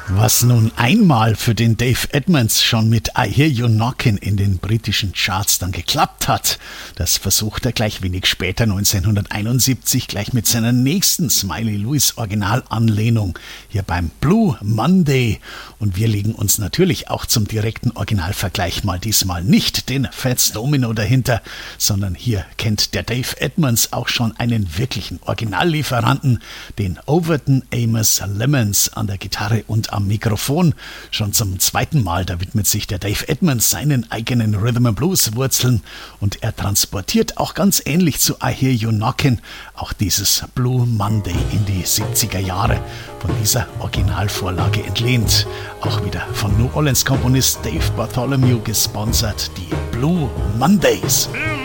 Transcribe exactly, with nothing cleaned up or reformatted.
Was nun einmal für den Dave Edmunds schon mit I Hear You Knockin' in den britischen Charts dann geklappt hat, das versucht er gleich wenig später neunzehnhunderteinundsiebzig gleich mit seiner nächsten Smiley Lewis Originalanlehnung hier beim Blue Monday. Und wir legen uns natürlich auch zum direkten Originalvergleich mal diesmal nicht den Fats Domino dahinter, sondern hier kennt der Dave Edmunds auch schon einen wirklichen Originallieferanten, den Overton Amos Lemons an der Gitarre und am Mikrofon. Schon zum zweiten Mal, da widmet sich der Dave Edmunds seinen eigenen Rhythm and Blues Wurzeln und er transportiert auch ganz ähnlich zu I Hear You Knockin' auch dieses Blue Monday in die siebziger Jahre, von dieser Originalvorlage entlehnt. Auch wieder von New Orleans Komponist Dave Bartholomew gesponsert, die Blue Mondays.